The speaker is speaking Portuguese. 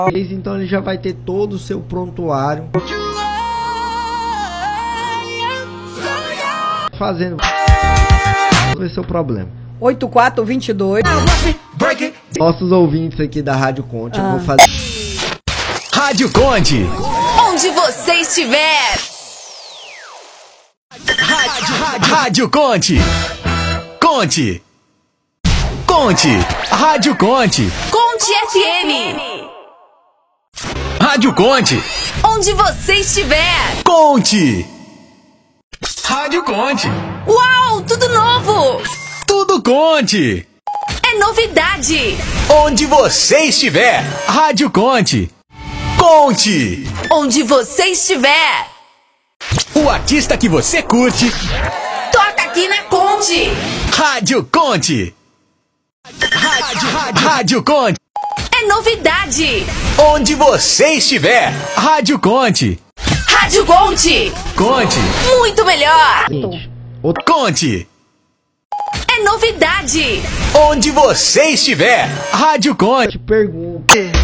Então ele já vai ter todo o seu prontuário fazendo resolver seu problema. 8422. Nossos ouvintes aqui da Rádio Conte, eu vou fazer. Rádio Conte. Onde você estiver. Rádio Conte. Conte. Conte. Rádio Conte. Conte FM. Rádio Conte. Onde você estiver. Conte. Rádio Conte. Uau, tudo novo. Tudo Conte. É novidade. Onde você estiver. Rádio Conte. Conte. Onde você estiver. O artista que você curte. Toca aqui na Conte. Rádio Conte. Rádio Conte. É novidade. Onde você estiver. Rádio Conte. Rádio Conte. Conte. Muito melhor. Conte. É novidade. Onde você estiver. Rádio Conte. Te pergunto.